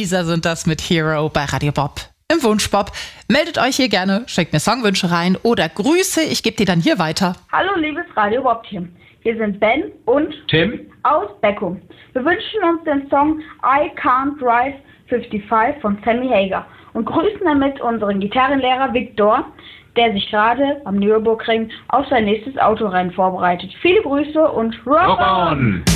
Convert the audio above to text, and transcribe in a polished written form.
Laser sind das mit Hero bei Radio Bob. Im Wunschbob. Meldet euch hier gerne, schickt mir Songwünsche rein oder Grüße, ich gebe die dann hier weiter. Hallo liebes Radio Bob-Team. Hier sind Ben und Tim aus Beckum. Wir wünschen uns den Song I Can't Drive 55 von Sammy Hagar und grüßen damit unseren Gitarrenlehrer Viktor, der sich gerade am Nürburgring auf sein nächstes Autorennen vorbereitet. Viele Grüße und Rock on!